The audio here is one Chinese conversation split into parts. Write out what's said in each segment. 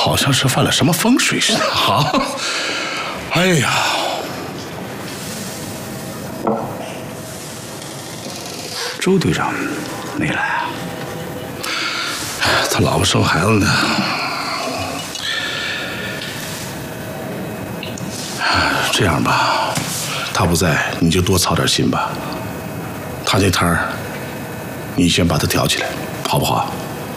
好像是犯了什么风水似的啊！哎呀， 周队长没来啊？ 他老婆生孩子呢。这样吧，他不在，你就多操点心吧。他那摊儿，你先把他挑起来，好不好？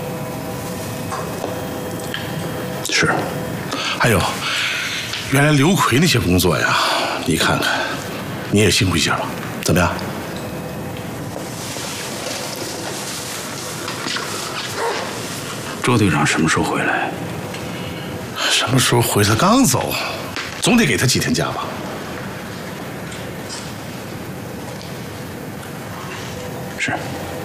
是。 还有，原来刘奎那些工作呀，你看看，你也辛苦一下吧，怎么样？ 周队长什么时候回来？ 什么时候回？他刚走，总得给他几天假吧？ 是。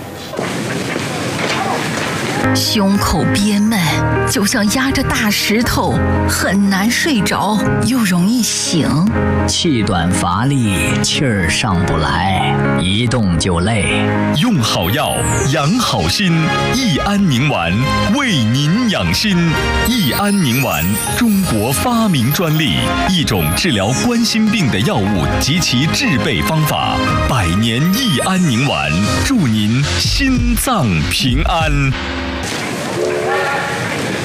胸口憋闷，就像压着大石头，很难睡着，又容易醒。 气短乏力，气儿上不来，一动就累。 用好药，养好心，益安宁丸为您养心。益安宁丸，中国发明专利，一种治疗冠心病的药物及其制备方法。100年益安宁丸，祝您心脏平安。